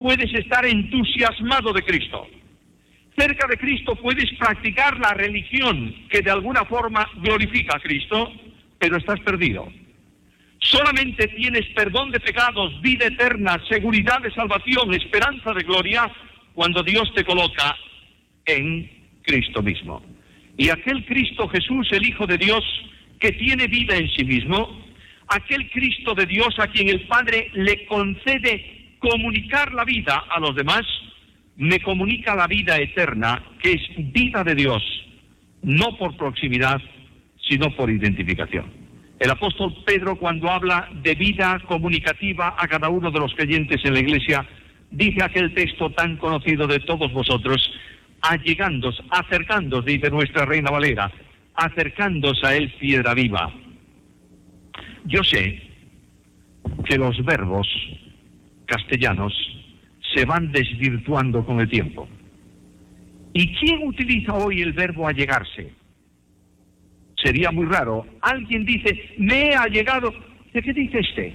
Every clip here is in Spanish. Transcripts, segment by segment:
puedes estar entusiasmado de Cristo. Cerca de Cristo puedes practicar la religión que de alguna forma glorifica a Cristo, pero estás perdido. Solamente tienes perdón de pecados, vida eterna, seguridad de salvación, esperanza de gloria, cuando Dios te coloca en Cristo mismo. Y aquel Cristo Jesús, el Hijo de Dios, que tiene vida en sí mismo, aquel Cristo de Dios a quien el Padre le concede comunicar la vida a los demás, me comunica la vida eterna, que es vida de Dios, no por proximidad, sino por identificación. El apóstol Pedro, cuando habla de vida comunicativa a cada uno de los creyentes en la iglesia, dice aquel texto tan conocido de todos vosotros: allegándoos, acercándoos, dice nuestra Reina Valera, acercándoos a él piedra viva. Yo sé que los verbos castellanos se van desvirtuando con el tiempo. ¿Y quién utiliza hoy el verbo allegarse? Sería muy raro. Alguien dice, me he allegado. ¿De qué dice este?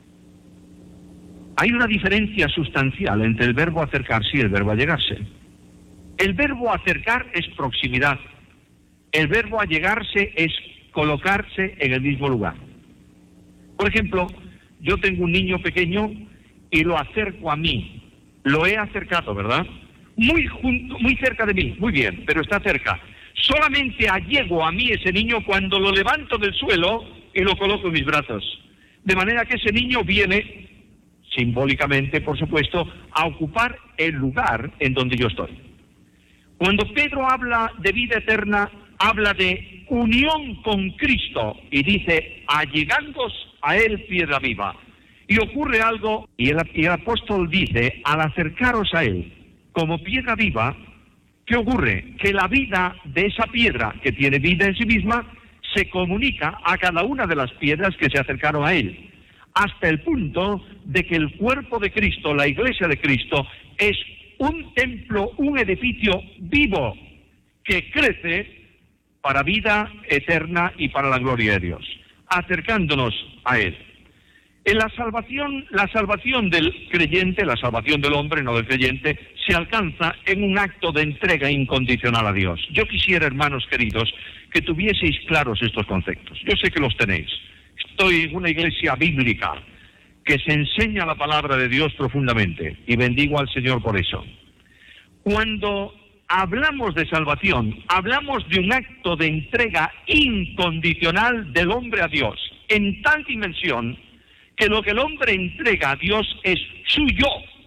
Hay una diferencia sustancial entre el verbo acercarse y el verbo allegarse. El verbo acercar es proximidad. El verbo allegarse es colocarse en el mismo lugar. Por ejemplo, yo tengo un niño pequeño y lo acerco a mí. Lo he acercado, ¿verdad? Muy cerca de mí, muy bien, pero está cerca. Solamente allego a mí ese niño cuando lo levanto del suelo y lo coloco en mis brazos. De manera que ese niño viene, simbólicamente, por supuesto, a ocupar el lugar en donde yo estoy. Cuando Pedro habla de vida eterna, habla de unión con Cristo y dice, allegándoos a él piedra viva. Y ocurre algo, y el apóstol dice, al acercaros a él como piedra viva, ¿qué ocurre? Que la vida de esa piedra, que tiene vida en sí misma, se comunica a cada una de las piedras que se acercaron a él, hasta el punto de que el cuerpo de Cristo, la iglesia de Cristo, es un templo, un edificio vivo, que crece para vida eterna y para la gloria de Dios, acercándonos a él. En la salvación del creyente, la salvación del hombre, no del creyente, se alcanza en un acto de entrega incondicional a Dios. Yo quisiera, hermanos queridos, que tuvieseis claros estos conceptos. Yo sé que los tenéis. Estoy en una iglesia bíblica que se enseña la palabra de Dios profundamente, y bendigo al Señor por eso. Cuando hablamos de salvación, hablamos de un acto de entrega incondicional del hombre a Dios, en tal dimensión que lo que el hombre entrega a Dios es suyo.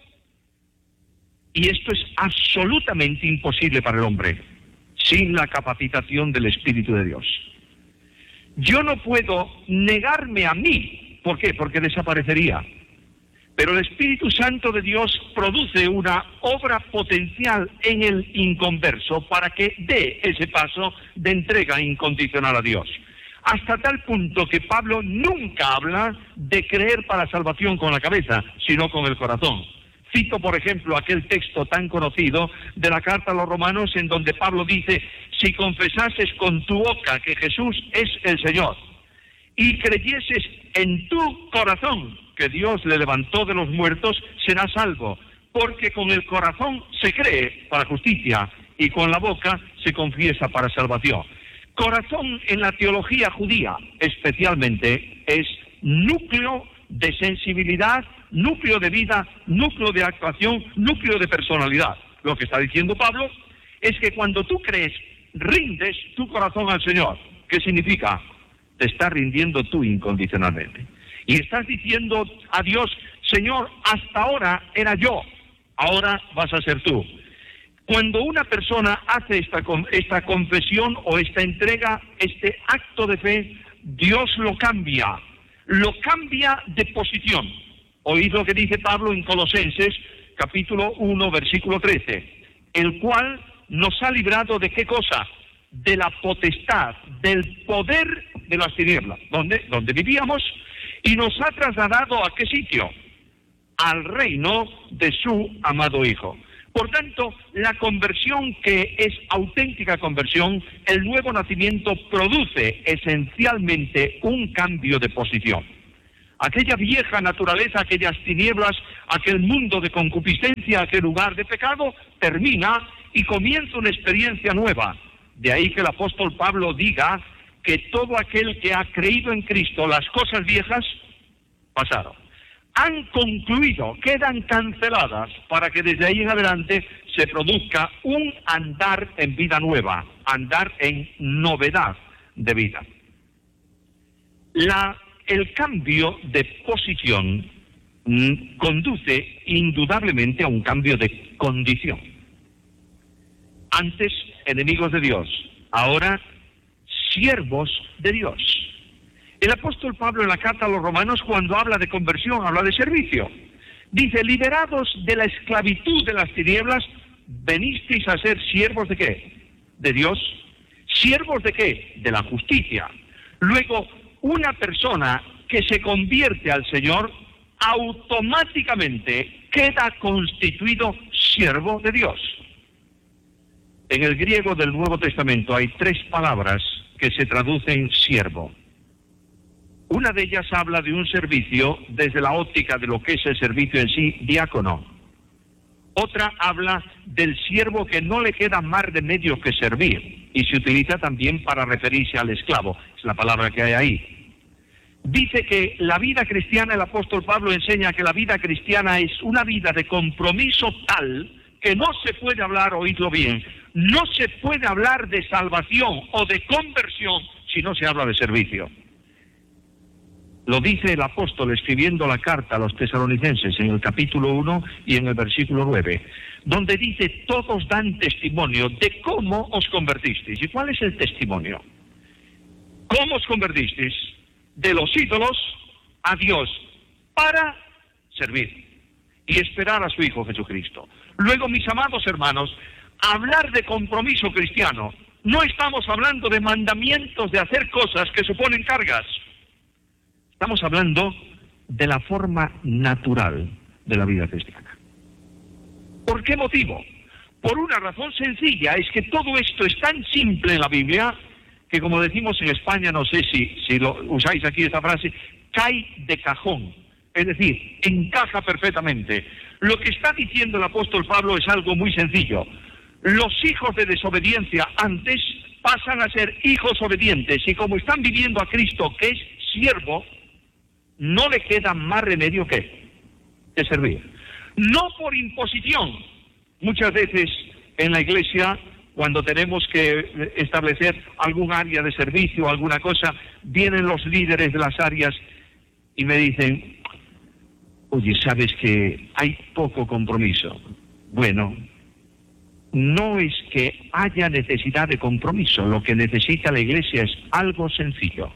Y esto es absolutamente imposible para el hombre, sin la capacitación del Espíritu de Dios. Yo no puedo negarme a mí. ¿Por qué? Porque desaparecería. Pero el Espíritu Santo de Dios produce una obra potencial en el inconverso para que dé ese paso de entrega incondicional a Dios. Hasta tal punto que Pablo nunca habla de creer para salvación con la cabeza, sino con el corazón. Cito, por ejemplo, aquel texto tan conocido de la carta a los Romanos, en donde Pablo dice, si confesases con tu boca que Jesús es el Señor, y creyeses en tu corazón que Dios le levantó de los muertos, serás salvo, porque con el corazón se cree para justicia, y con la boca se confiesa para salvación. Corazón en la teología judía, especialmente, es núcleo de sensibilidad, núcleo de vida, núcleo de actuación, núcleo de personalidad. Lo que está diciendo Pablo es que cuando tú crees, rindes tu corazón al Señor. ¿Qué significa? Te estás rindiendo tú incondicionalmente. Y estás diciendo a Dios, Señor, hasta ahora era yo, ahora vas a ser tú. Cuando una persona hace esta confesión o esta entrega, este acto de fe, Dios lo cambia de posición. Oíd lo que dice Pablo en Colosenses, capítulo 1, versículo 13, el cual nos ha librado de qué cosa? De la potestad, del poder de las tinieblas, donde vivíamos, y nos ha trasladado ¿a qué sitio? Al reino de su amado Hijo. Por tanto, la conversión, que es auténtica conversión, el nuevo nacimiento produce esencialmente un cambio de posición. Aquella vieja naturaleza, aquellas tinieblas, aquel mundo de concupiscencia, aquel lugar de pecado, termina y comienza una experiencia nueva. De ahí que el apóstol Pablo diga que todo aquel que ha creído en Cristo, las cosas viejas pasaron. Han concluido, quedan canceladas, para que desde ahí en adelante se produzca un andar en vida nueva, andar en novedad de vida. El cambio de posición conduce indudablemente a un cambio de condición. Antes, enemigos de Dios, ahora, siervos de Dios. El apóstol Pablo en la carta a los romanos, cuando habla de conversión, habla de servicio. Dice, liberados de la esclavitud de las tinieblas, venisteis a ser siervos ¿de qué? De Dios. ¿Siervos de qué? De la justicia. Luego, una persona que se convierte al Señor, automáticamente queda constituido siervo de Dios. En el griego del Nuevo Testamento hay 3 palabras que se traducen siervo. Una de ellas habla de un servicio desde la óptica de lo que es el servicio en sí, diácono. Otra habla del siervo que no le queda más remedio que servir, y se utiliza también para referirse al esclavo, es la palabra que hay ahí. Dice que la vida cristiana, el apóstol Pablo enseña que la vida cristiana es una vida de compromiso tal que no se puede hablar, oídlo bien, no se puede hablar de salvación o de conversión si no se habla de servicio. Lo dice el apóstol escribiendo la carta a los tesalonicenses en el capítulo 1 y en el versículo 9, donde dice, todos dan testimonio de cómo os convertisteis. ¿Y cuál es el testimonio? ¿Cómo os convertisteis? De los ídolos a Dios para servir y esperar a su Hijo Jesucristo. Luego, mis amados hermanos, hablar de compromiso cristiano, no estamos hablando de mandamientos de hacer cosas que suponen cargas. Estamos hablando de la forma natural de la vida cristiana. ¿Por qué motivo? Por una razón sencilla, es que todo esto es tan simple en la Biblia que, como decimos en España, no sé si lo usáis aquí esta frase, cae de cajón, es decir, encaja perfectamente. Lo que está diciendo el apóstol Pablo es algo muy sencillo. Los hijos de desobediencia antes pasan a ser hijos obedientes, y como están viviendo a Cristo, que es siervo, no le queda más remedio que servir. No por imposición. Muchas veces en la iglesia, cuando tenemos que establecer algún área de servicio o alguna cosa, vienen los líderes de las áreas y me dicen, oye, ¿sabes que hay poco compromiso? Bueno, no es que haya necesidad de compromiso, lo que necesita la iglesia es algo sencillo: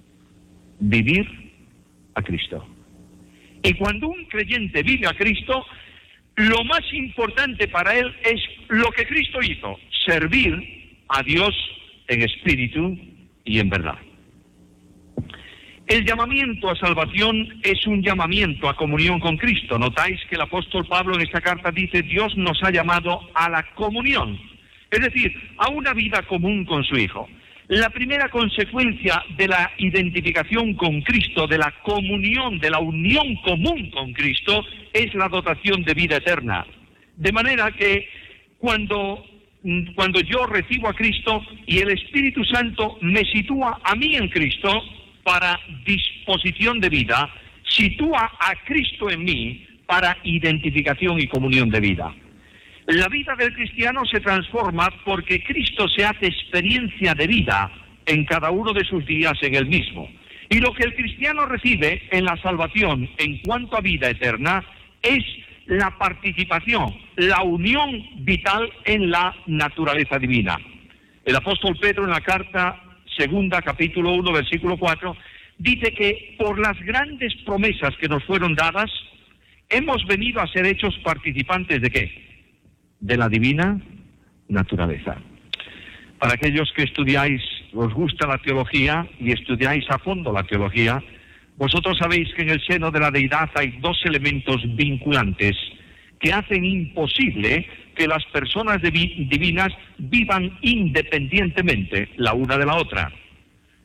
vivir a Cristo. Y cuando un creyente vive a Cristo, lo más importante para él es lo que Cristo hizo: servir a Dios en espíritu y en verdad. El llamamiento a salvación es un llamamiento a comunión con Cristo. Notáis que el apóstol Pablo en esta carta dice, Dios nos ha llamado a la comunión, es decir, a una vida común con su Hijo. La primera consecuencia de la identificación con Cristo, de la comunión, de la unión común con Cristo, es la dotación de vida eterna. De manera que cuando yo recibo a Cristo y el Espíritu Santo me sitúa a mí en Cristo para disposición de vida, sitúa a Cristo en mí para identificación y comunión de vida. La vida del cristiano se transforma porque Cristo se hace experiencia de vida en cada uno de sus días en él mismo. Y lo que el cristiano recibe en la salvación en cuanto a vida eterna es la participación, la unión vital en la naturaleza divina. El apóstol Pedro en la carta segunda, capítulo 1, versículo 4, dice que por las grandes promesas que nos fueron dadas, hemos venido a ser hechos participantes ¿de qué? De la divina naturaleza. Para aquellos que estudiáis, os gusta la teología y estudiáis a fondo la teología, vosotros sabéis que en el seno de la deidad hay 2 elementos vinculantes que hacen imposible que las personas divinas vivan independientemente la una de la otra.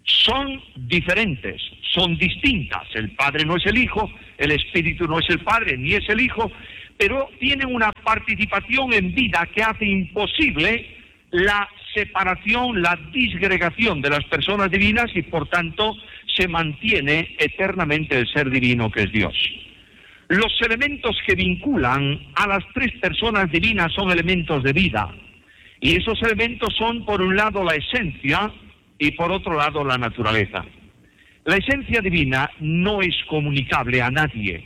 son diferentes, son distintas. El Padre no es el Hijo, el Espíritu no es el Padre, ni es el Hijo, pero tienen una participación en vida que hace imposible la separación, la disgregación de las personas divinas y por tanto se mantiene eternamente el ser divino que es Dios. Los elementos que vinculan a las tres personas divinas son elementos de vida y esos elementos son por un lado la esencia y por otro lado la naturaleza. La esencia divina no es comunicable a nadie,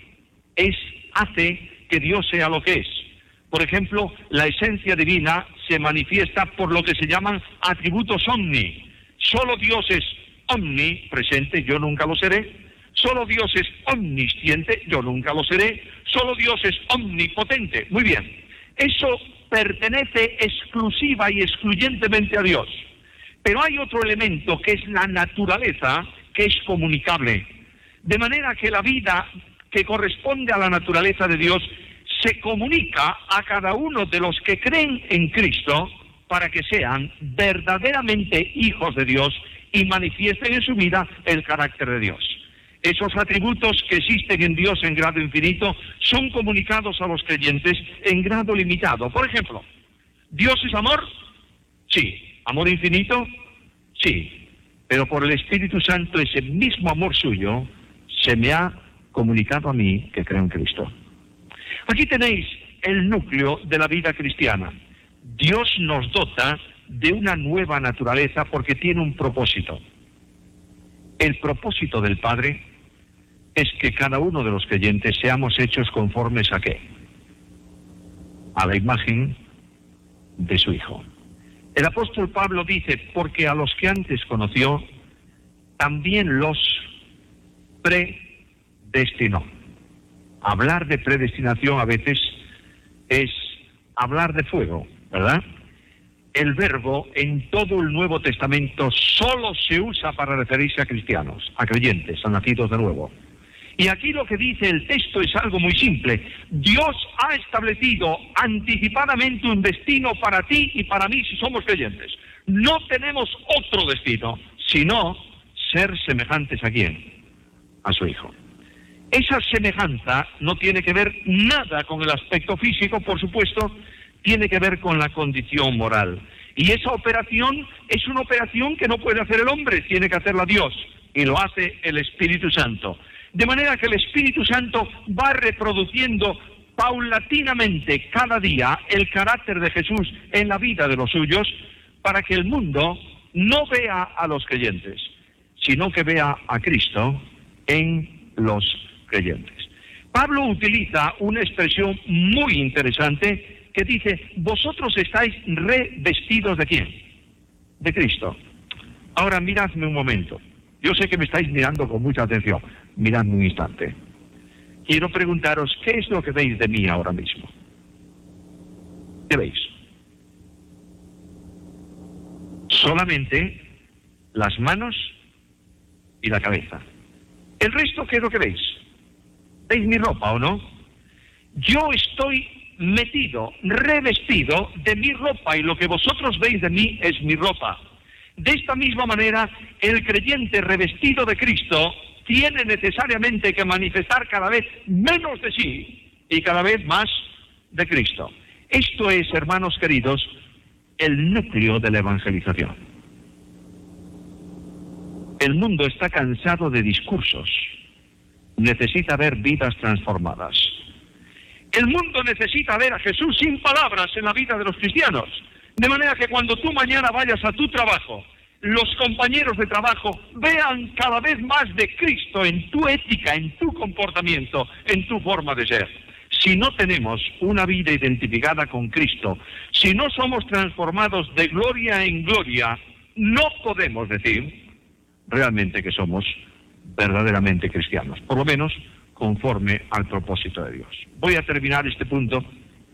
hace que Dios sea lo que es. Por ejemplo, la esencia divina se manifiesta por lo que se llaman atributos omni. Solo Dios es omnipresente, yo nunca lo seré. Solo Dios es omnisciente, yo nunca lo seré. Solo Dios es omnipotente. Muy bien, eso pertenece exclusiva y excluyentemente a Dios. Pero hay otro elemento que es la naturaleza, que es comunicable. De manera que la vida que corresponde a la naturaleza de Dios se comunica a cada uno de los que creen en Cristo para que sean verdaderamente hijos de Dios y manifiesten en su vida el carácter de Dios. Esos atributos que existen en Dios en grado infinito son comunicados a los creyentes en grado limitado. Por ejemplo, ¿Dios es amor? Sí. ¿Amor infinito? Sí. Pero por el Espíritu Santo ese mismo amor suyo se me ha comunicado a mí que creo en Cristo. Aquí tenéis el núcleo de la vida cristiana. Dios nos dota de una nueva naturaleza porque tiene un propósito. El propósito del Padre es que cada uno de los creyentes seamos hechos conformes a ¿qué? A la imagen de su Hijo. El apóstol Pablo dice, porque a los que antes conoció, también los predestinó. Hablar de predestinación a veces es hablar de fuego, ¿verdad? El verbo en todo el Nuevo Testamento solo se usa para referirse a cristianos, a creyentes, a nacidos de nuevo. Y aquí lo que dice el texto es algo muy simple. Dios ha establecido anticipadamente un destino para ti y para mí si somos creyentes. No tenemos otro destino, sino ser semejantes a ¿quién? A su Hijo. Esa semejanza no tiene que ver nada con el aspecto físico, por supuesto, tiene que ver con la condición moral. Y esa operación es una operación que no puede hacer el hombre, tiene que hacerla Dios, y lo hace el Espíritu Santo. De manera que el Espíritu Santo va reproduciendo paulatinamente cada día el carácter de Jesús en la vida de los suyos, para que el mundo no vea a los creyentes, sino que vea a Cristo en los creyentes. Pablo utiliza una expresión muy interesante que dice, vosotros estáis revestidos ¿de quién? De Cristo. Ahora miradme un momento. Yo sé que me estáis mirando con mucha atención. Miradme un instante. Quiero preguntaros, ¿qué es lo que veis de mí ahora mismo? ¿Qué veis? Solamente las manos y la cabeza. ¿El resto qué es lo que veis? ¿Veis mi ropa o no? Yo estoy metido, revestido de mi ropa y lo que vosotros veis de mí es mi ropa. De esta misma manera, el creyente revestido de Cristo tiene necesariamente que manifestar cada vez menos de sí y cada vez más de Cristo. Esto es, hermanos queridos, el núcleo de la evangelización. El mundo está cansado de discursos, necesita ver vidas transformadas. El mundo necesita ver a Jesús sin palabras en la vida de los cristianos. De manera que cuando tú mañana vayas a tu trabajo, los compañeros de trabajo vean cada vez más de Cristo en tu ética, en tu comportamiento, en tu forma de ser. Si no tenemos una vida identificada con Cristo, si no somos transformados de gloria en gloria, no podemos decir realmente que somos verdaderamente cristianos, por lo menos conforme al propósito de Dios. Voy a terminar este punto.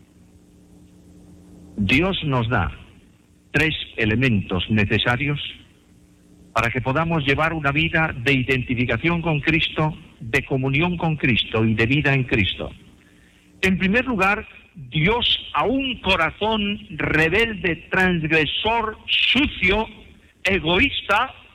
Dios nos da 3 elementos necesarios para que podamos llevar una vida de identificación con Cristo, de comunión con Cristo y de vida en Cristo. En primer lugar, Dios a un corazón rebelde, transgresor, sucio, egoísta,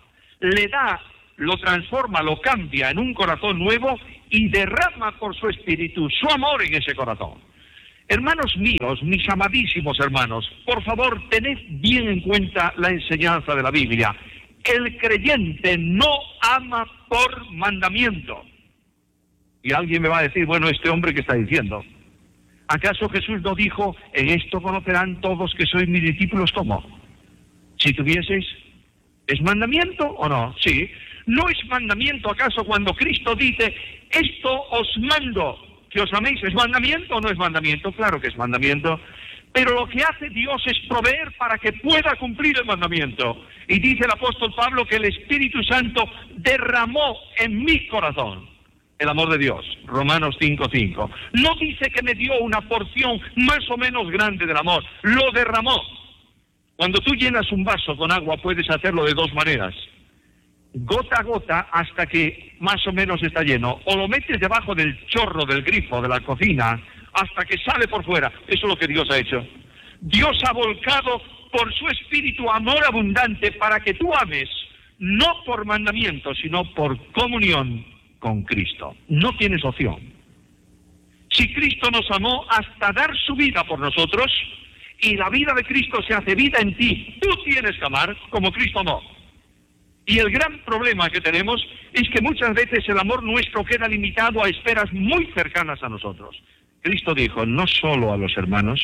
le da, lo transforma, lo cambia en un corazón nuevo y derrama por su espíritu su amor en ese corazón. Hermanos míos, mis amadísimos hermanos, por favor, tened bien en cuenta la enseñanza de la Biblia. El creyente no ama por mandamiento. Y alguien me va a decir, bueno, este hombre, ¿qué está diciendo? ¿Acaso Jesús no dijo, en esto conocerán todos que sois mis discípulos? ¿Cómo? Si tuvieseis, ¿es mandamiento o no? Sí. ¿No es mandamiento acaso cuando Cristo dice, esto os mando, que os améis? ¿Es mandamiento o no es mandamiento? Claro que es mandamiento. Pero lo que hace Dios es proveer para que pueda cumplir el mandamiento. Y dice el apóstol Pablo que el Espíritu Santo derramó en mi corazón el amor de Dios. Romanos 5:5. No dice que me dio una porción más o menos grande del amor, lo derramó. Cuando tú llenas un vaso con agua puedes hacerlo de dos maneras. Gota a gota hasta que más o menos está lleno. O lo metes debajo del chorro del grifo de la cocina hasta que sale por fuera. Eso es lo que Dios ha hecho. Dios ha volcado por su espíritu amor abundante para que tú ames, no por mandamiento, sino por comunión con Cristo. No tienes opción. Si Cristo nos amó hasta dar su vida por nosotros, y la vida de Cristo se hace vida en ti, tú tienes que amar como Cristo amó. Y el gran problema que tenemos es que muchas veces el amor nuestro queda limitado a esferas muy cercanas a nosotros. Cristo dijo, no solo a los hermanos,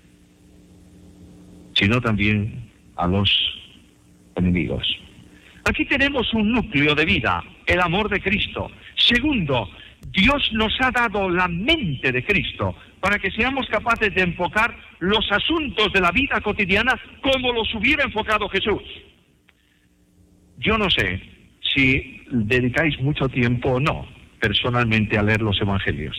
sino también a los enemigos. Aquí tenemos un núcleo de vida, el amor de Cristo. Segundo, Dios nos ha dado la mente de Cristo para que seamos capaces de enfocar los asuntos de la vida cotidiana como los hubiera enfocado Jesús. Yo no sé si dedicáis mucho tiempo o no, personalmente, a leer los evangelios.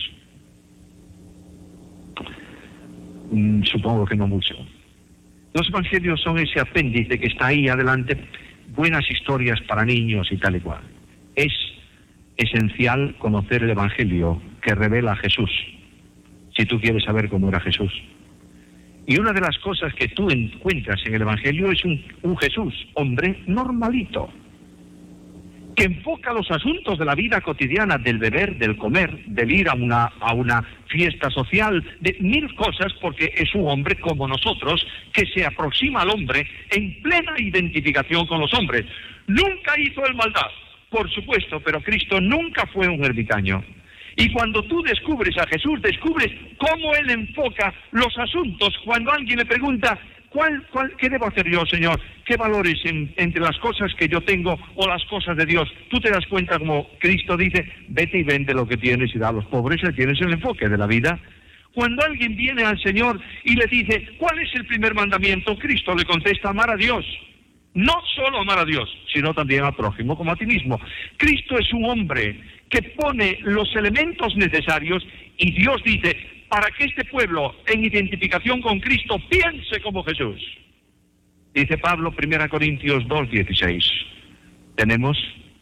Supongo que no mucho. Los evangelios son ese apéndice que está ahí adelante, buenas historias para niños y tal y cual. Es esencial conocer el evangelio que revela a Jesús, si tú quieres saber cómo era Jesús. Y una de las cosas que tú encuentras en el evangelio es un Jesús, hombre normalito, que enfoca los asuntos de la vida cotidiana, del beber, del comer, del ir a una fiesta social, de mil cosas, porque es un hombre como nosotros, que se aproxima al hombre en plena identificación con los hombres. Nunca hizo el maldad, por supuesto, pero Cristo nunca fue un ermitaño. Y cuando tú descubres a Jesús, descubres cómo Él enfoca los asuntos. Cuando alguien le pregunta, ¿qué debo hacer yo, Señor? ¿Qué valores entre las cosas que yo tengo o las cosas de Dios? Tú te das cuenta, como Cristo dice, vete y vende lo que tienes y da a los pobres. Tienes el enfoque de la vida. Cuando alguien viene al Señor y le dice, ¿cuál es el primer mandamiento? Cristo le contesta, amar a Dios. No solo amar a Dios, sino también al prójimo como a ti mismo. Cristo es un hombre que pone los elementos necesarios y Dios dice, para que este pueblo, en identificación con Cristo, piense como Jesús. Dice Pablo, 1 Corintios 2:16, tenemos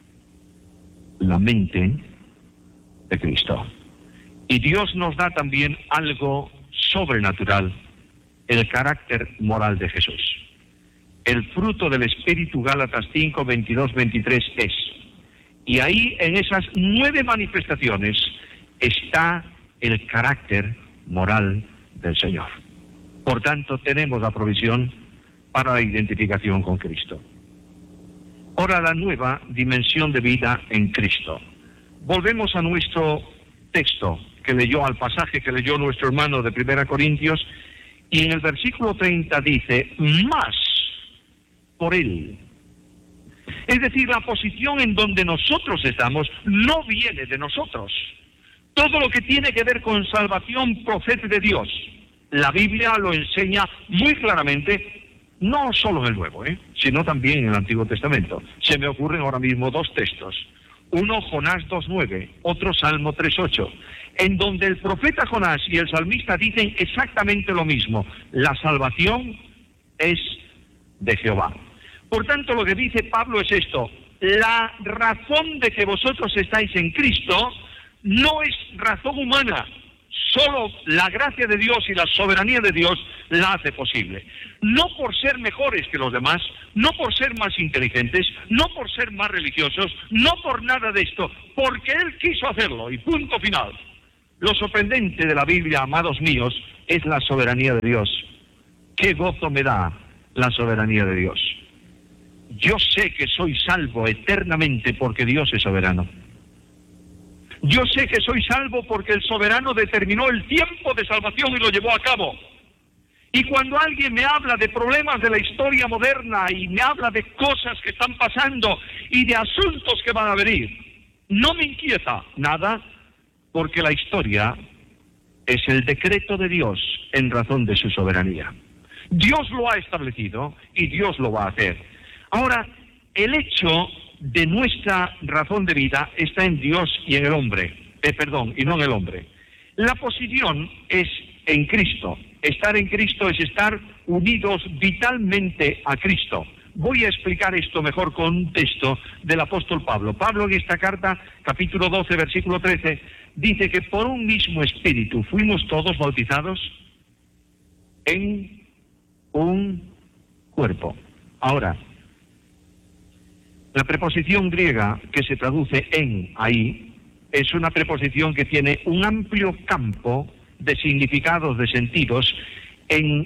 la mente de Cristo. Y Dios nos da también algo sobrenatural, el carácter moral de Jesús. El fruto del Espíritu, Gálatas 5, 22, 23 es. Y ahí, en esas 9 manifestaciones, está el carácter moral del Señor. Por tanto, tenemos la provisión para la identificación con Cristo. Ahora, la nueva dimensión de vida en Cristo. Volvemos a nuestro texto que leyó, al pasaje que leyó nuestro hermano de 1 Corintios, y en el versículo 30 dice, más por Él. Es decir, la posición en donde nosotros estamos no viene de nosotros. Todo lo que tiene que ver con salvación procede de Dios. La Biblia lo enseña muy claramente, no solo en el Nuevo, sino también en el Antiguo Testamento. Se me ocurren ahora mismo 2 textos. Uno, Jonás 2:9, otro, Salmo 3:8, en donde el profeta Jonás y el salmista dicen exactamente lo mismo. La salvación es de Jehová. Por tanto, lo que dice Pablo es esto: la razón de que vosotros estáis en Cristo no es razón humana, Solo la gracia de Dios y la soberanía de Dios la hace posible. No por ser mejores que los demás, no por ser más inteligentes, no por ser más religiosos, no por nada de esto, porque Él quiso hacerlo y punto final. Lo sorprendente de la Biblia, amados míos, es la soberanía de Dios. Qué gozo me da la soberanía de Dios. Yo sé que soy salvo eternamente porque Dios es soberano. Yo sé que soy salvo porque el soberano determinó el tiempo de salvación y lo llevó a cabo. Y cuando alguien me habla de problemas de la historia moderna y me habla de cosas que están pasando y de asuntos que van a venir, no me inquieta nada, porque la historia es el decreto de Dios en razón de su soberanía. Dios lo ha establecido y Dios lo va a hacer. Ahora, el hecho de nuestra razón de vida está en Dios y en el hombre, y no en el hombre. La posición es en Cristo. Estar en Cristo es estar unidos vitalmente a Cristo. Voy a explicar esto mejor con un texto del apóstol Pablo. Pablo en esta carta, capítulo 12, versículo 13, dice que por un mismo espíritu fuimos todos bautizados en un cuerpo. Ahora, la preposición griega que se traduce en ahí es una preposición que tiene un amplio campo de significados, de sentidos, en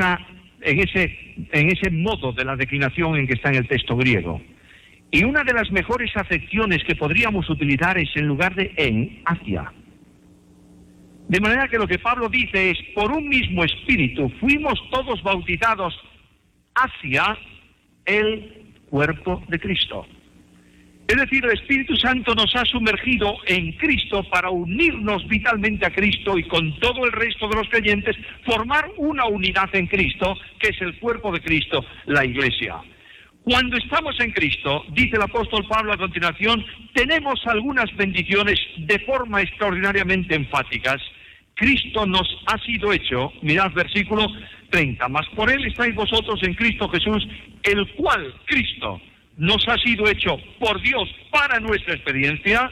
ese modo de la declinación en que está en el texto griego. Y una de las mejores acepciones que podríamos utilizar es en lugar de en, hacia. De manera que lo que Pablo dice es, por un mismo espíritu fuimos todos bautizados hacia el cuerpo de Cristo. Es decir, el Espíritu Santo nos ha sumergido en Cristo para unirnos vitalmente a Cristo y con todo el resto de los creyentes formar una unidad en Cristo, que es el cuerpo de Cristo, la Iglesia. Cuando estamos en Cristo, dice el apóstol Pablo a continuación, tenemos algunas bendiciones de forma extraordinariamente enfáticas. Cristo nos ha sido hecho, mirad versículo 30, mas por Él estáis vosotros en Cristo Jesús, el cual, Cristo, nos ha sido hecho por Dios para nuestra experiencia,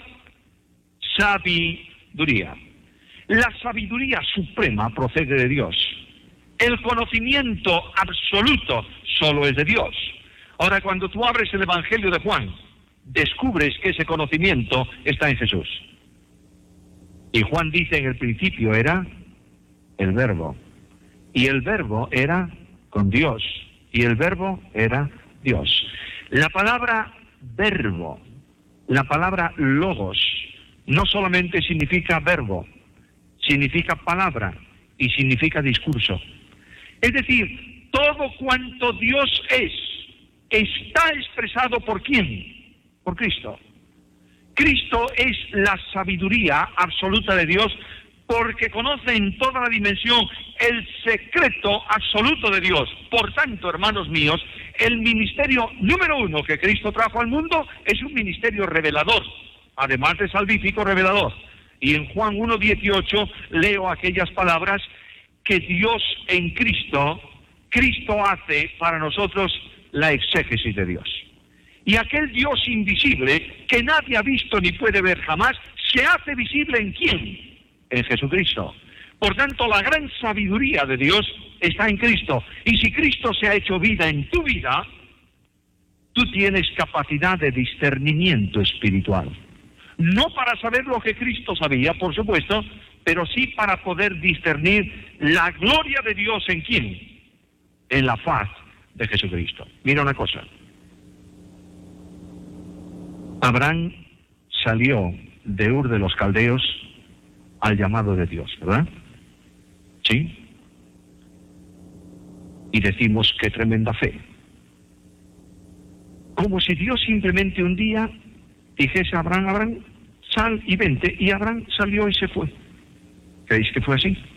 sabiduría. La sabiduría suprema procede de Dios. El conocimiento absoluto solo es de Dios. Ahora, cuando tú abres el Evangelio de Juan, descubres que ese conocimiento está en Jesús. Y Juan dice, en el principio era el Verbo. Y el Verbo era con Dios. Y el Verbo era Dios. La palabra verbo, la palabra logos, no solamente significa verbo, significa palabra y significa discurso. Es decir, todo cuanto Dios es, está expresado ¿por quién? Por Cristo. Cristo es la sabiduría absoluta de Dios, porque conoce en toda la dimensión el secreto absoluto de Dios. Por tanto, hermanos míos, el ministerio número uno que Cristo trajo al mundo es un ministerio revelador, además de salvífico, revelador. Y en Juan 1:18 leo aquellas palabras que Dios en Cristo hace para nosotros la exégesis de Dios. Y aquel Dios invisible que nadie ha visto ni puede ver jamás, se hace visible ¿en quién? En Jesucristo. Por tanto, la gran sabiduría de Dios está en Cristo. Y si Cristo se ha hecho vida en tu vida, tú tienes capacidad de discernimiento espiritual. No para saber lo que Cristo sabía, por supuesto, pero sí para poder discernir la gloria de Dios ¿en quién? En la faz de Jesucristo. Mira una cosa. Abraham salió de Ur de los Caldeos al llamado de Dios, ¿verdad? ¿Sí? Y decimos qué tremenda fe. Como si Dios simplemente un día dijese a Abraham, Abraham, sal y vente, y Abraham salió y se fue. ¿Creéis que fue así?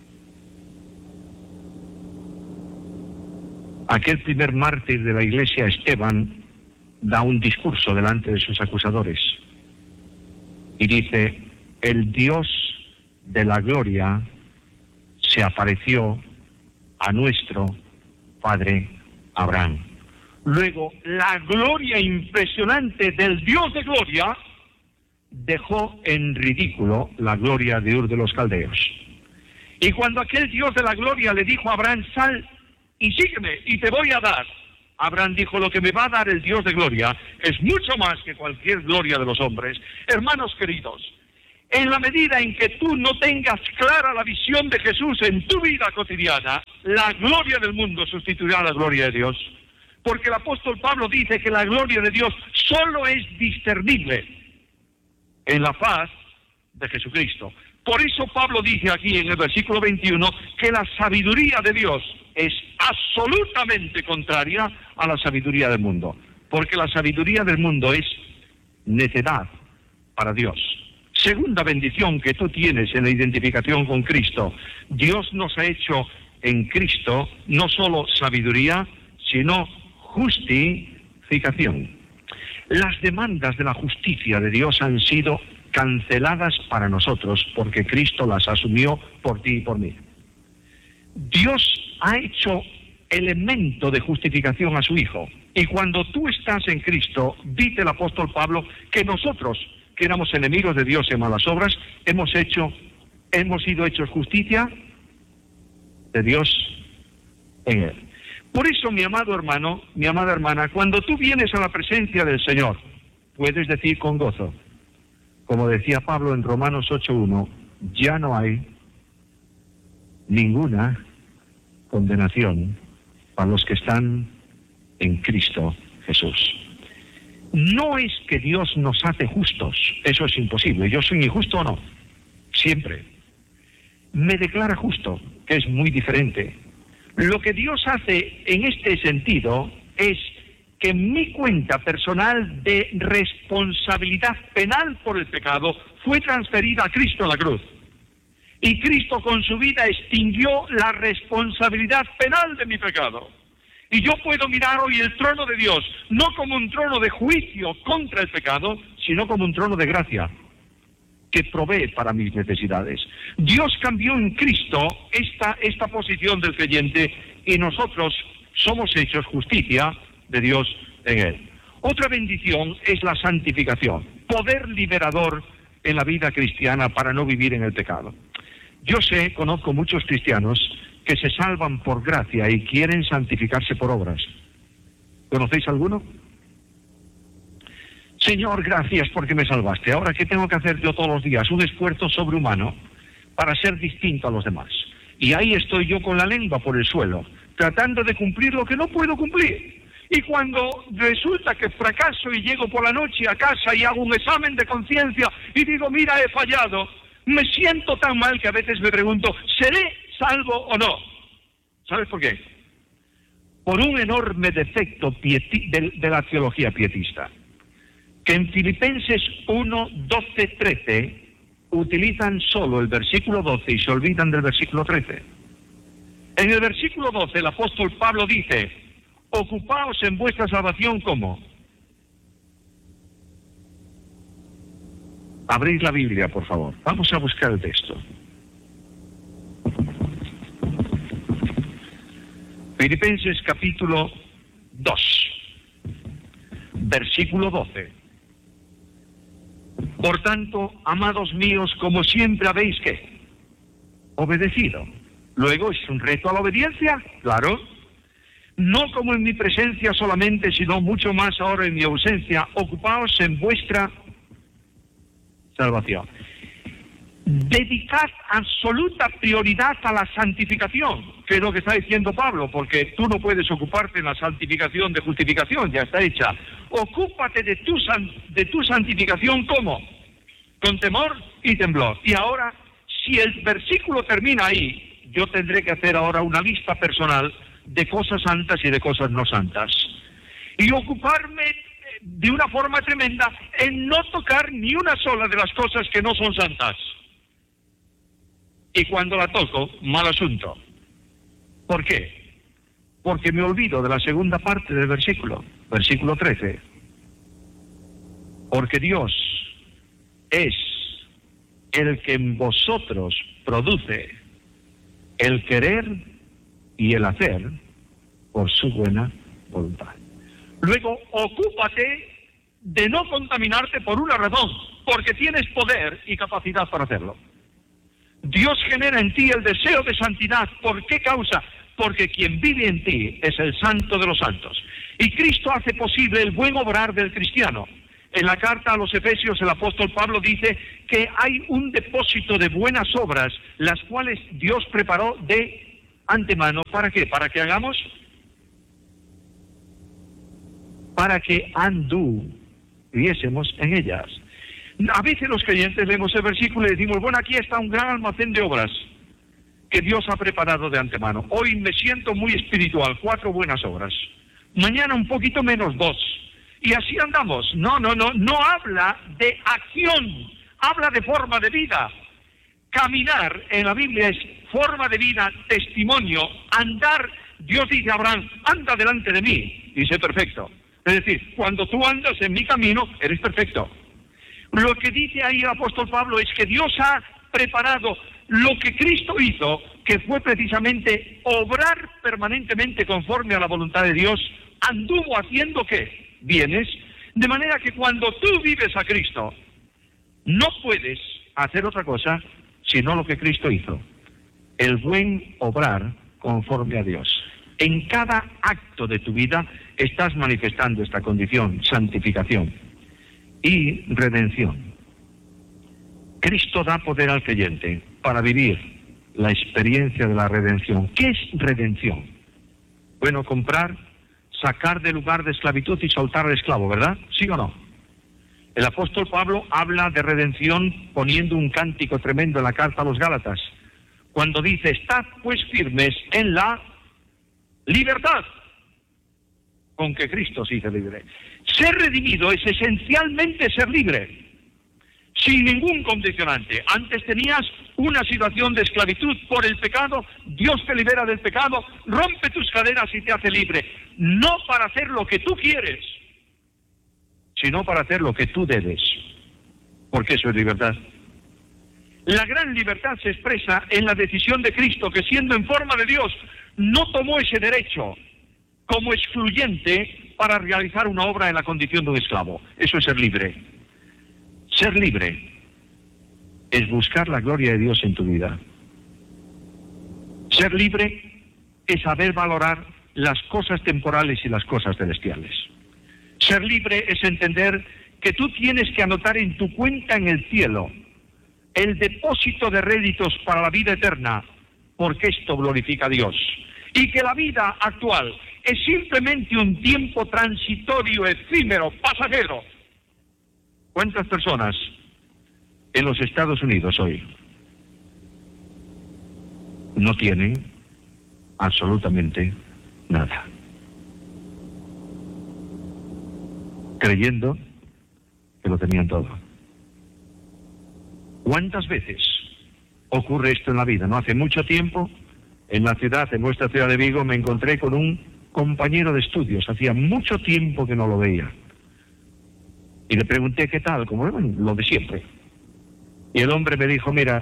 Aquel primer mártir de la iglesia, Esteban, da un discurso delante de sus acusadores y dice, el Dios de la gloria se apareció a nuestro padre Abraham. Luego, la gloria impresionante del Dios de gloria dejó en ridículo la gloria de Ur de los Caldeos. Y cuando aquel Dios de la gloria le dijo a Abraham, sal y sígueme y te voy a dar, Abraham dijo, lo que me va a dar el Dios de gloria es mucho más que cualquier gloria de los hombres. Hermanos queridos, en la medida en que tú no tengas clara la visión de Jesús en tu vida cotidiana, la gloria del mundo sustituirá a la gloria de Dios. Porque el apóstol Pablo dice que la gloria de Dios solo es discernible en la faz de Jesucristo. Por eso Pablo dice aquí en el versículo 21 que la sabiduría de Dios es absolutamente contraria a la sabiduría del mundo. Porque la sabiduría del mundo es necedad para Dios. Segunda bendición que tú tienes en la identificación con Cristo. Dios nos ha hecho en Cristo no solo sabiduría, sino justificación. Las demandas de la justicia de Dios han sido canceladas para nosotros porque Cristo las asumió por ti y por mí. Dios ha hecho elemento de justificación a su Hijo. Y cuando tú estás en Cristo, dice el apóstol Pablo que nosotros, que éramos enemigos de Dios en malas obras, hemos sido hechos justicia de Dios en Él. Por eso, mi amado hermano, mi amada hermana, cuando tú vienes a la presencia del Señor, puedes decir con gozo, como decía Pablo en Romanos 8:1, ya no hay ninguna condenación para los que están en Cristo Jesús. No es que Dios nos hace justos, eso es imposible. ¿Yo soy injusto o no? Siempre. Me declara justo, que es muy diferente. Lo que Dios hace en este sentido es que mi cuenta personal de responsabilidad penal por el pecado fue transferida a Cristo en la cruz. Y Cristo con su vida extinguió la responsabilidad penal de mi pecado. Y yo puedo mirar hoy el trono de Dios, no como un trono de juicio contra el pecado, sino como un trono de gracia, que provee para mis necesidades. Dios cambió en Cristo esta posición del creyente y nosotros somos hechos justicia de Dios en Él. Otra bendición es la santificación, poder liberador en la vida cristiana para no vivir en el pecado. Yo conozco muchos cristianos que se salvan por gracia y quieren santificarse por obras. ¿Conocéis alguno? Señor, gracias porque me salvaste. Ahora, ¿qué tengo que hacer yo todos los días? Un esfuerzo sobrehumano para ser distinto a los demás. Y ahí estoy yo con la lengua por el suelo, tratando de cumplir lo que no puedo cumplir. Y cuando resulta que fracaso y llego por la noche a casa y hago un examen de conciencia y digo, mira, he fallado, me siento tan mal que a veces me pregunto, ¿seré salvo o no? ¿Sabes por qué? Por un enorme defecto de la teología pietista, que en Filipenses 1, 12, 13 utilizan solo el versículo 12 y se olvidan del versículo 13. En el versículo 12 el apóstol Pablo dice, ocupaos en vuestra salvación, ¿cómo? Abrid la Biblia, por favor. Vamos a buscar el texto. Filipenses capítulo 2, versículo 12. Por tanto, amados míos, como siempre habéis, ¿qué? Obedecido. Luego, ¿es un reto a la obediencia? Claro. No como en mi presencia solamente, sino mucho más ahora en mi ausencia. Ocupaos en vuestra salvación. Dedicad absoluta prioridad a la santificación, que es lo que está diciendo Pablo, porque tú no puedes ocuparte en la santificación de justificación, ya está hecha. Ocúpate de tu santificación, ¿cómo? Con temor y temblor. Y ahora, si el versículo termina ahí, yo tendré que hacer ahora una lista personal de cosas santas y de cosas no santas. Y ocuparme de una forma tremenda en no tocar ni una sola de las cosas que no son santas. Y cuando la toco, mal asunto. ¿Por qué? Porque me olvido de la segunda parte del versículo 13. Porque Dios es el que en vosotros produce el querer y el hacer por su buena voluntad. Luego, ocúpate de no contaminarte por una razón, porque tienes poder y capacidad para hacerlo. Dios genera en ti el deseo de santidad. ¿Por qué causa? Porque quien vive en ti es el santo de los santos. Y Cristo hace posible el buen obrar del cristiano. En la carta a los Efesios el apóstol Pablo dice que hay un depósito de buenas obras, las cuales Dios preparó de antemano. ¿Para qué? ¿Para que hagamos? Para que anduviésemos en ellas. A veces los creyentes leemos el versículo y decimos, bueno, aquí está un gran almacén de obras que Dios ha preparado de antemano. Hoy me siento muy espiritual, 4 buenas obras. Mañana un poquito menos, 2. Y así andamos. No habla de acción, habla de forma de vida. Caminar en la Biblia es forma de vida, testimonio, andar. Dios dice a Abraham, anda delante de mí, y sé perfecto. Es decir, cuando tú andas en mi camino, eres perfecto. Lo que dice ahí el apóstol Pablo es que Dios ha preparado lo que Cristo hizo, que fue precisamente obrar permanentemente conforme a la voluntad de Dios. Anduvo haciendo ¿qué? Bienes, de manera que cuando tú vives a Cristo, no puedes hacer otra cosa sino lo que Cristo hizo, el buen obrar conforme a Dios. En cada acto de tu vida estás manifestando esta condición, santificación y redención. Cristo da poder al creyente para vivir la experiencia de la redención. ¿Qué es redención? Bueno, comprar, sacar del lugar de esclavitud y soltar al esclavo, ¿verdad? ¿Sí o no? El apóstol Pablo habla de redención poniendo un cántico tremendo en la carta a los Gálatas, cuando dice, estad pues firmes en la libertad con que Cristo se hizo libre. Ser redimido es esencialmente ser libre, sin ningún condicionante. Antes tenías una situación de esclavitud por el pecado, Dios te libera del pecado, rompe tus cadenas y te hace libre. No para hacer lo que tú quieres, sino para hacer lo que tú debes, porque eso es libertad. La gran libertad se expresa en la decisión de Cristo, que siendo en forma de Dios, no tomó ese derecho como excluyente para realizar una obra en la condición de un esclavo. Eso es ser libre. Ser libre es buscar la gloria de Dios en tu vida. Ser libre es saber valorar las cosas temporales y las cosas celestiales. Ser libre es entender que tú tienes que anotar en tu cuenta en el cielo el depósito de réditos para la vida eterna, porque esto glorifica a Dios. Y que la vida actual es simplemente un tiempo transitorio, efímero, pasajero. ¿Cuántas personas en los Estados Unidos hoy no tienen absolutamente nada? Creyendo que lo tenían todo. ¿Cuántas veces ocurre esto en la vida? No hace mucho tiempo, en nuestra ciudad de Vigo, me encontré con un compañero de estudios. Hacía mucho tiempo que no lo veía. Y le pregunté qué tal, como lo de siempre. Y el hombre me dijo, mira,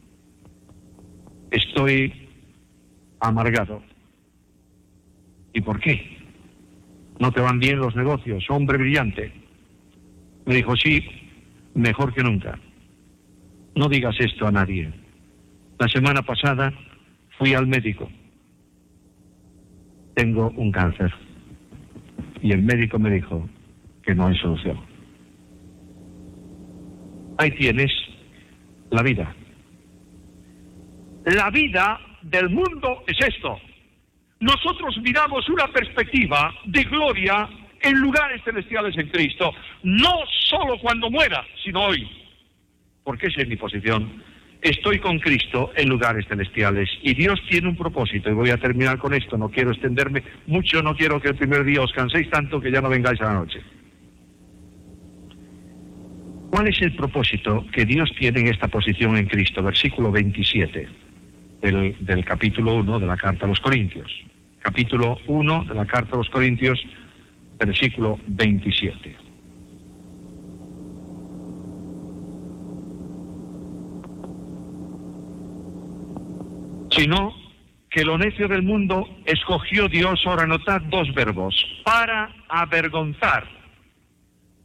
estoy amargado. ¿Y por qué? ¿No te van bien los negocios? Hombre brillante. Me dijo, sí, mejor que nunca. No digas esto a nadie. La semana pasada fui al médico. Tengo un cáncer. Y el médico me dijo que no hay solución. Ahí tienes la vida. La vida del mundo es esto. Nosotros miramos una perspectiva de gloria en lugares celestiales en Cristo, no solo cuando muera, sino hoy. Porque esa es mi posición. Estoy con Cristo en lugares celestiales y Dios tiene un propósito, y voy a terminar con esto, no quiero extenderme mucho, no quiero que el primer día os canséis tanto que ya no vengáis a la noche. ¿Cuál es el propósito que Dios tiene en esta posición en Cristo? Versículo 27 del capítulo 1 de la carta a los Corintios. Capítulo 1 de la carta a los Corintios, versículo 27. Sino que lo necio del mundo escogió Dios, ahora notad 2 verbos, para avergonzar.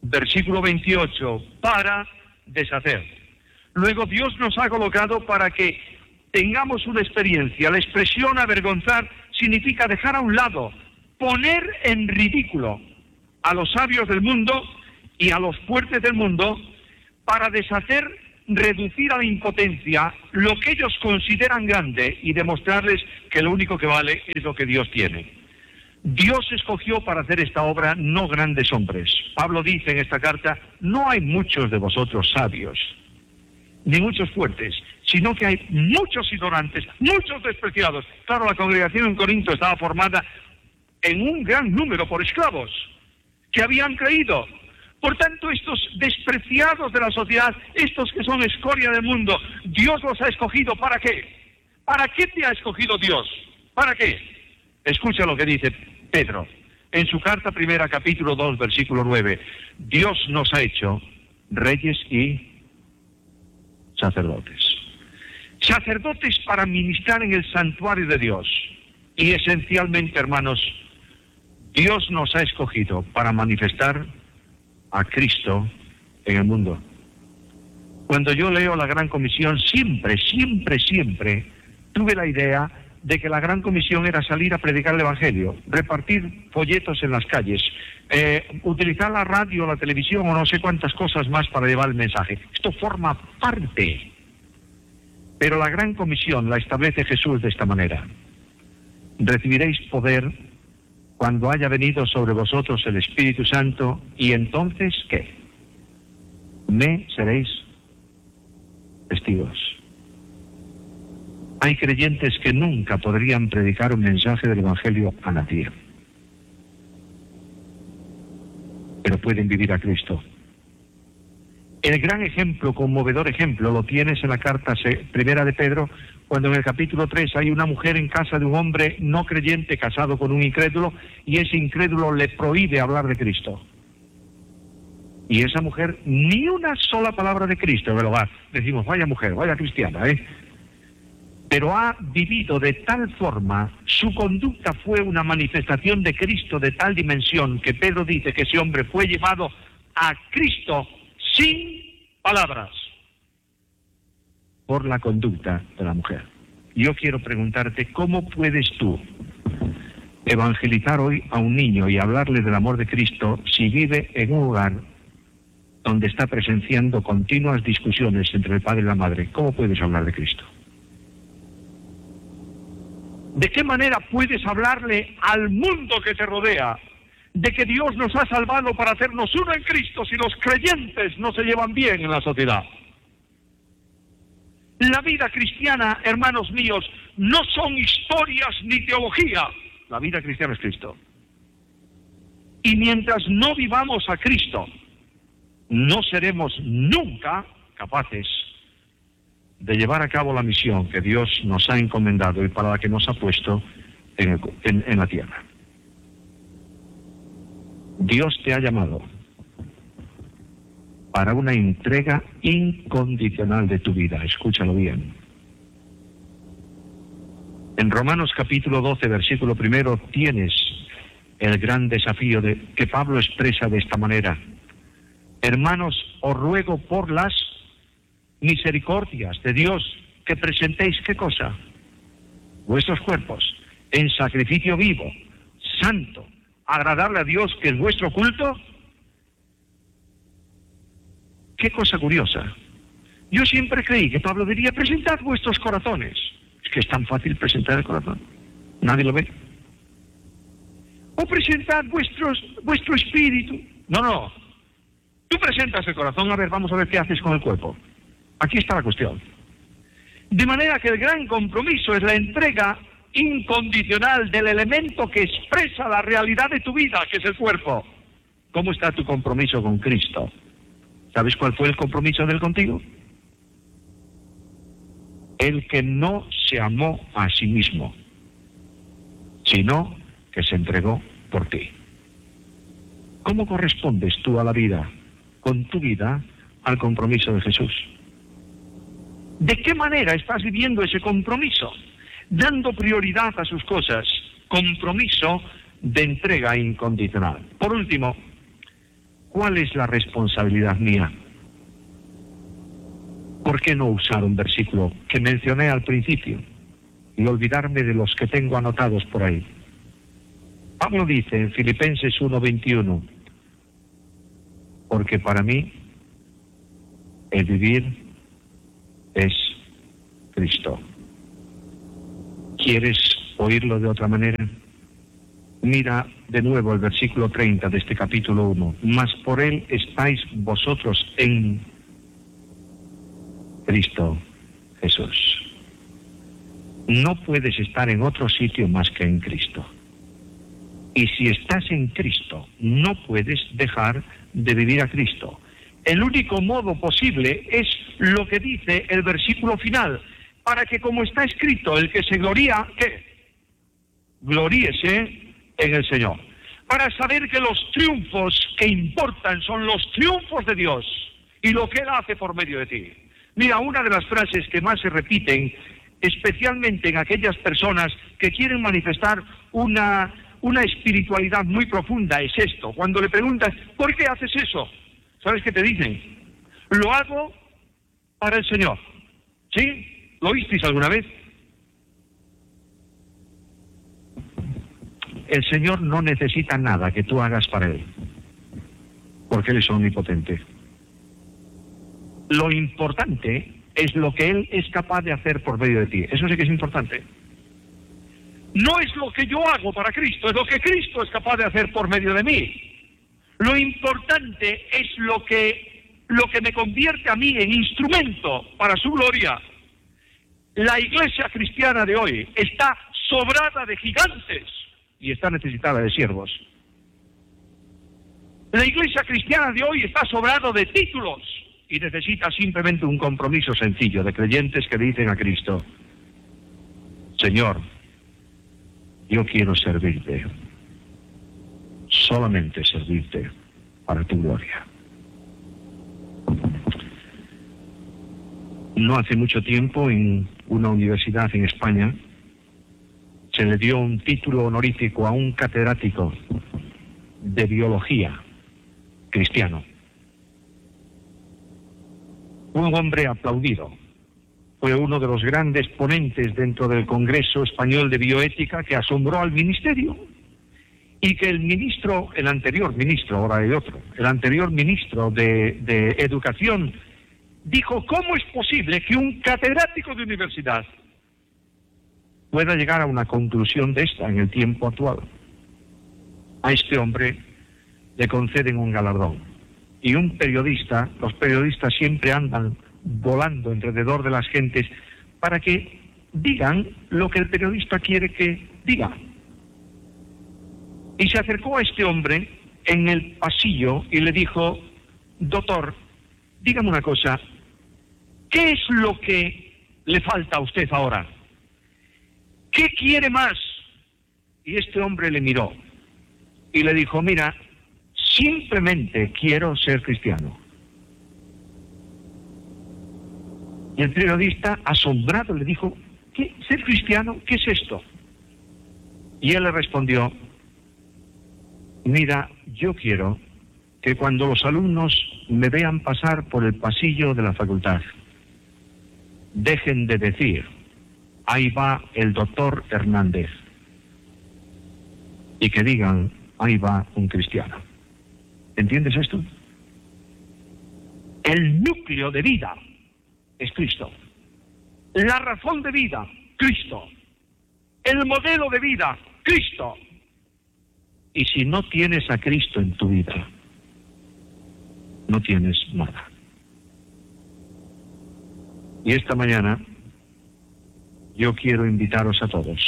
versículo 28, para deshacer. Luego Dios nos ha colocado para que tengamos una experiencia. La expresión avergonzar significa dejar a un lado, poner en ridículo a los sabios del mundo y a los fuertes del mundo, para deshacer, reducir a la impotencia lo que ellos consideran grande y demostrarles que lo único que vale es lo que Dios tiene. Dios escogió para hacer esta obra no grandes hombres. Pablo dice en esta carta, no hay muchos de vosotros sabios, ni muchos fuertes, sino que hay muchos ignorantes, muchos despreciados. Claro, la congregación en Corinto estaba formada en un gran número por esclavos que habían creído. Por tanto, estos despreciados de la sociedad, estos que son escoria del mundo, Dios los ha escogido. ¿Para qué? ¿Para qué te ha escogido Dios? ¿Para qué? Escucha lo que dice Pedro en su carta primera, capítulo 2, versículo 9. Dios nos ha hecho reyes y sacerdotes. Sacerdotes para ministrar en el santuario de Dios. Y esencialmente, hermanos, Dios nos ha escogido para manifestar a Cristo en el mundo. Cuando yo leo la Gran Comisión, siempre tuve la idea de que la Gran Comisión era salir a predicar el Evangelio, repartir folletos en las calles, utilizar la radio, la televisión o no sé cuántas cosas más para llevar el mensaje. Esto forma parte. Pero la Gran Comisión la establece Jesús de esta manera. Recibiréis poder cuando haya venido sobre vosotros el Espíritu Santo, y entonces, ¿qué? Me seréis testigos. Hay creyentes que nunca podrían predicar un mensaje del Evangelio a nadie, pero pueden vivir a Cristo. El gran ejemplo, conmovedor ejemplo, lo tienes en la carta primera de Pedro, cuando en el capítulo 3 hay una mujer en casa de un hombre no creyente casado con un incrédulo, y ese incrédulo le prohíbe hablar de Cristo. Y esa mujer, ni una sola palabra de Cristo en el hogar. Decimos, vaya mujer, vaya cristiana, Pero ha vivido de tal forma, su conducta fue una manifestación de Cristo de tal dimensión, que Pedro dice que ese hombre fue llevado a Cristo sin palabras, por la conducta de la mujer. Yo quiero preguntarte, ¿cómo puedes tú evangelizar hoy a un niño y hablarle del amor de Cristo si vive en un hogar donde está presenciando continuas discusiones entre el padre y la madre? ¿Cómo puedes hablar de Cristo? ¿De qué manera puedes hablarle al mundo que te rodea de que Dios nos ha salvado para hacernos uno en Cristo si los creyentes no se llevan bien en la sociedad? La vida cristiana, hermanos míos, no son historias ni teología. La vida cristiana es Cristo. Y mientras no vivamos a Cristo, no seremos nunca capaces de llevar a cabo la misión que Dios nos ha encomendado y para la que nos ha puesto en la tierra. Dios te ha llamado para una entrega incondicional de tu vida. Escúchalo bien. En Romanos capítulo 12, versículo 1, tienes el gran desafío que Pablo expresa de esta manera. Hermanos, os ruego por las misericordias de Dios que presentéis, ¿qué cosa? Vuestros cuerpos en sacrificio vivo, santo, agradable a Dios, que es vuestro culto. Qué cosa curiosa. Yo siempre creí que Pablo diría, presentad vuestros corazones. Es que es tan fácil presentar el corazón. Nadie lo ve. O presentad vuestro espíritu. No. Tú presentas el corazón, a ver, vamos a ver qué haces con el cuerpo. Aquí está la cuestión. De manera que el gran compromiso es la entrega incondicional del elemento que expresa la realidad de tu vida, que es el cuerpo. ¿Cómo está tu compromiso con Cristo? ¿Sabes cuál fue el compromiso de Él contigo? El que no se amó a sí mismo, sino que se entregó por ti. ¿Cómo correspondes tú a la vida, con tu vida, al compromiso de Jesús? ¿De qué manera estás viviendo ese compromiso? Dando prioridad a sus cosas. Compromiso de entrega incondicional. Por último, ¿cuál es la responsabilidad mía? ¿Por qué no usar un versículo que mencioné al principio y olvidarme de los que tengo anotados por ahí? Pablo dice en Filipenses 1:21, porque para mí el vivir es Cristo. ¿Quieres oírlo de otra manera? Mira de nuevo el versículo 30 de este capítulo 1. Mas por él estáis vosotros en Cristo Jesús. No puedes estar en otro sitio más que en Cristo. Y si estás en Cristo, no puedes dejar de vivir a Cristo. El único modo posible es lo que dice el versículo final, para que, como está escrito, el que se gloría, ¿qué? Gloríese en el Señor. Para saber que los triunfos que importan son los triunfos de Dios y lo que Él hace por medio de ti. Mira, una de las frases que más se repiten, especialmente en aquellas personas que quieren manifestar una espiritualidad muy profunda, es esto. Cuando le preguntas, ¿por qué haces eso? ¿Sabes qué te dicen? Lo hago para el Señor. ¿Sí? ¿Lo oísteis alguna vez? El Señor no necesita nada que tú hagas para Él, porque Él es omnipotente. Lo importante es lo que Él es capaz de hacer por medio de ti. Eso sí que es importante. No es lo que yo hago para Cristo, es lo que Cristo es capaz de hacer por medio de mí. Lo importante es lo que me convierte a mí en instrumento para su gloria. La iglesia cristiana de hoy está sobrada de gigantes y está necesitada de siervos. La iglesia cristiana de hoy está sobrada de títulos y necesita simplemente un compromiso sencillo de creyentes que dicen a Cristo: Señor, yo quiero servirte, solamente servirte para tu gloria. No hace mucho tiempo, en una universidad en España, se le dio un título honorífico a un catedrático de biología cristiano. Un hombre aplaudido. Fue uno de los grandes ponentes dentro del Congreso Español de Bioética, que asombró al ministerio, y que el anterior ministro, ahora hay otro, el anterior ministro de Educación, dijo: ¿cómo es posible que un catedrático de universidad pueda llegar a una conclusión de esta en el tiempo actual? A este hombre le conceden un galardón. Y un periodista, los periodistas siempre andan volando alrededor de las gentes para que digan lo que el periodista quiere que diga. Y se acercó a este hombre en el pasillo y le dijo: doctor, dígame una cosa, ¿qué es lo que le falta a usted ahora? ¿Qué quiere más? Y este hombre le miró y le dijo: mira, simplemente quiero ser cristiano. Y el periodista, asombrado, le dijo: ¿qué? ¿Ser cristiano? ¿Qué es esto? Y él le respondió: mira, yo quiero que cuando los alumnos me vean pasar por el pasillo de la facultad, dejen de decir: ahí va el doctor Hernández, y que digan: ahí va un cristiano. ¿Entiendes esto? El núcleo de vida es Cristo. La razón de vida, Cristo. El modelo de vida, Cristo. Y si no tienes a Cristo en tu vida, no tienes nada. Y esta mañana yo quiero invitaros a todos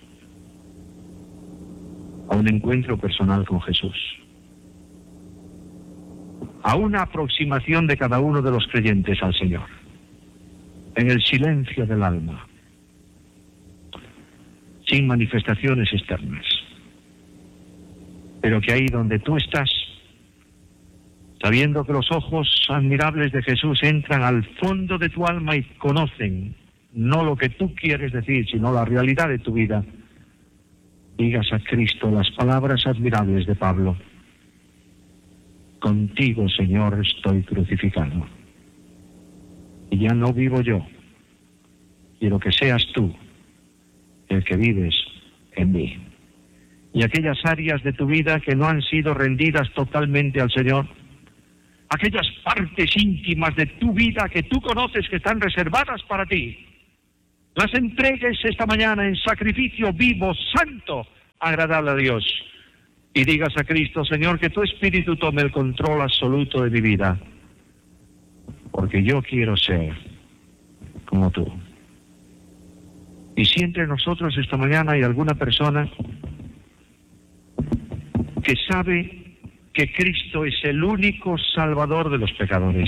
a un encuentro personal con Jesús, a una aproximación de cada uno de los creyentes al Señor, en el silencio del alma, sin manifestaciones externas, pero que ahí donde tú estás, sabiendo que los ojos admirables de Jesús entran al fondo de tu alma y conocen no lo que tú quieres decir, sino la realidad de tu vida, digas a Cristo las palabras admirables de Pablo: contigo, Señor, estoy crucificado. Y ya no vivo yo, quiero que seas tú el que vives en mí. Y aquellas áreas de tu vida que no han sido rendidas totalmente al Señor, aquellas partes íntimas de tu vida que tú conoces que están reservadas para ti, las entregues esta mañana en sacrificio vivo, santo, agradable a Dios. Y digas a Cristo: Señor, que tu Espíritu tome el control absoluto de mi vida, porque yo quiero ser como tú. Y si entre nosotros esta mañana hay alguna persona que sabe que Cristo es el único Salvador de los pecadores,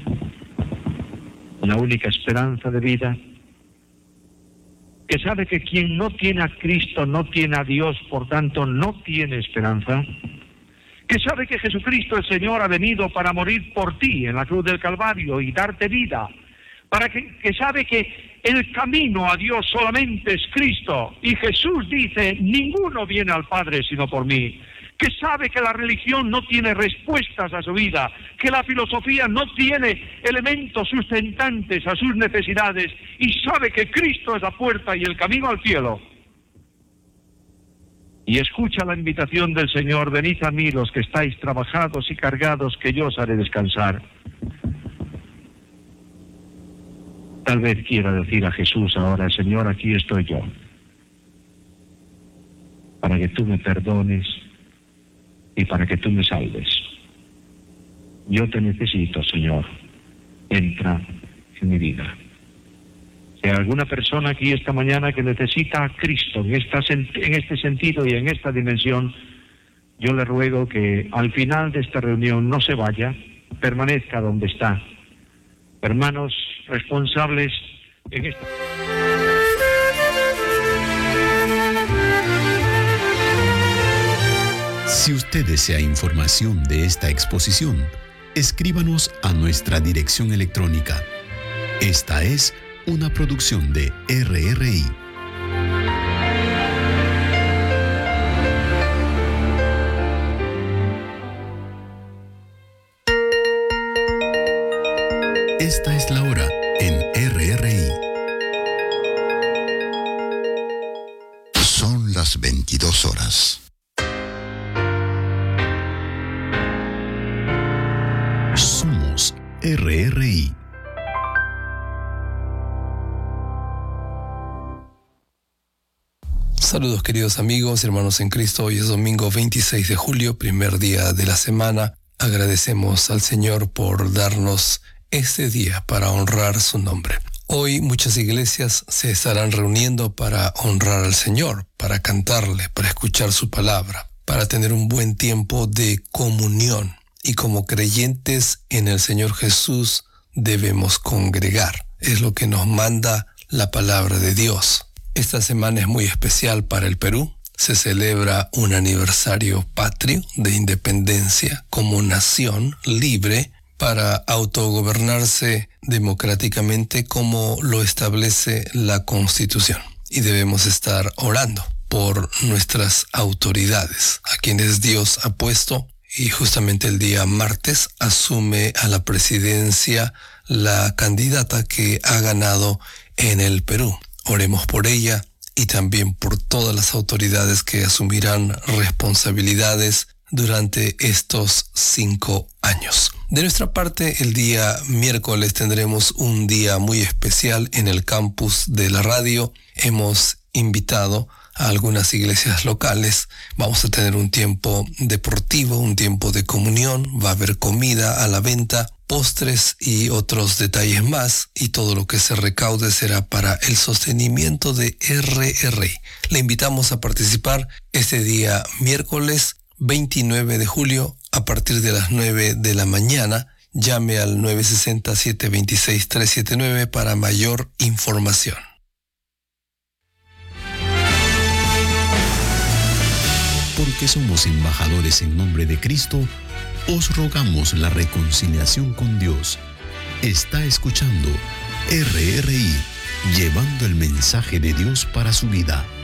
la única esperanza de vida, que sabe que quien no tiene a Cristo no tiene a Dios, por tanto no tiene esperanza, que sabe que Jesucristo el Señor ha venido para morir por ti en la cruz del Calvario y darte vida, que sabe que el camino a Dios solamente es Cristo, y Jesús dice: ninguno viene al Padre sino por mí, que sabe que la religión no tiene respuestas a su vida, que la filosofía no tiene elementos sustentantes a sus necesidades, y sabe que Cristo es la puerta y el camino al cielo. Y escucha la invitación del Señor: venid a mí los que estáis trabajados y cargados, que yo os haré descansar. Tal vez quiera decir a Jesús ahora: Señor, aquí estoy yo, para que tú me perdones y para que tú me salves. Yo te necesito, Señor. Entra en mi vida. Si hay alguna persona aquí esta mañana que necesita a Cristo en este sentido y en esta dimensión, yo le ruego que al final de esta reunión no se vaya, permanezca donde está. Hermanos responsables en esta... Si usted desea información de esta exposición, escríbanos a nuestra dirección electrónica. Esta es una producción de RRI. Esta es la hora en RRI. Son las 22 horas. Somos RRI. Saludos, queridos amigos, hermanos en Cristo. Hoy es domingo 26 de julio, primer día de la semana. Agradecemos al Señor por darnos este día para honrar su nombre. Hoy muchas iglesias se estarán reuniendo para honrar al Señor, para cantarle, para escuchar su palabra, para tener un buen tiempo de comunión. Y como creyentes en el Señor Jesús debemos congregar. Es lo que nos manda la palabra de Dios. Esta semana es muy especial para el Perú. Se celebra un aniversario patrio de independencia como nación libre para autogobernarse democráticamente como lo establece la Constitución. Y debemos estar orando por nuestras autoridades, a quienes Dios ha puesto. Y justamente el día martes asume a la presidencia la candidata que ha ganado en el Perú. Oremos por ella y también por todas las autoridades que asumirán responsabilidades durante estos 5 años. De nuestra parte, el día miércoles tendremos un día muy especial en el campus de la radio. Hemos invitado a algunas iglesias locales. Vamos a tener un tiempo deportivo, un tiempo de comunión. Va a haber comida a la venta, postres y otros detalles más, y todo lo que se recaude será para el sostenimiento de RRI. Le invitamos a participar este día miércoles 29 de julio a partir de las 9 de la mañana. Llame al 960-726-379 para mayor información. Porque somos embajadores en nombre de Cristo, os rogamos la reconciliación con Dios. Está escuchando RRI, llevando el mensaje de Dios para su vida.